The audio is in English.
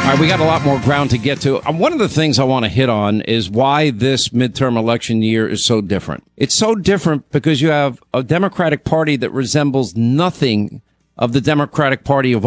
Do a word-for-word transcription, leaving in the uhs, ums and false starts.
All right, we got a lot more ground to get to. Um, one of the things I want to hit on is why this midterm election year is so different. It's so different because you have a Democratic Party that resembles nothing of the Democratic Party of